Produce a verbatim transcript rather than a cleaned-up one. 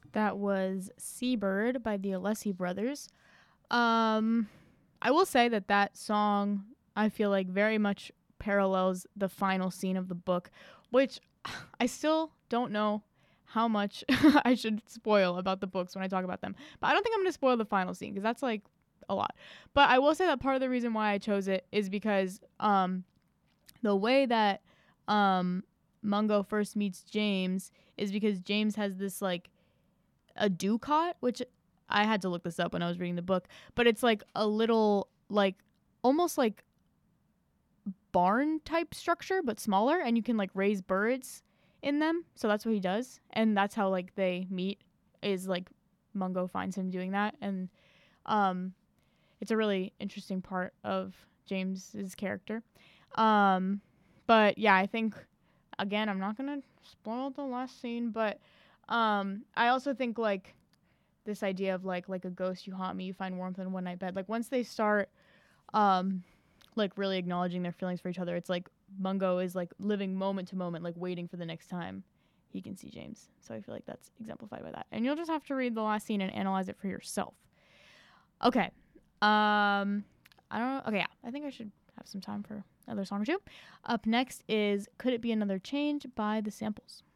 That was Seabird by the Alessi Brothers. Um, I will say that that song, I feel like, very much parallels the final scene of the book, which I still don't know how much I should spoil about the books when I talk about them. But I don't think I'm going to spoil the final scene because that's like a lot. But I will say that part of the reason why I chose it is because um, the way that um, Mungo first meets James is because James has this like a dewcot, which I had to look this up when I was reading the book, but it's like a little like almost like barn type structure but smaller, and you can like raise birds in them. So that's what he does, and that's how like they meet, is like Mungo finds him doing that. And um it's a really interesting part of James's character. Um but yeah, I think again, I'm not gonna spoil the last scene, but um I also think like this idea of like like a ghost, you haunt me, you find warmth in a one night bed, like once they start um like really acknowledging their feelings for each other, it's like Mungo is like living moment to moment, like waiting for the next time he can see James. So I feel like that's exemplified by that, and you'll just have to read the last scene and analyze it for yourself. Okay. um I don't know. Okay, yeah, I think I should have some time for another song or two. Up next is Could It Be Another Change by The Samples.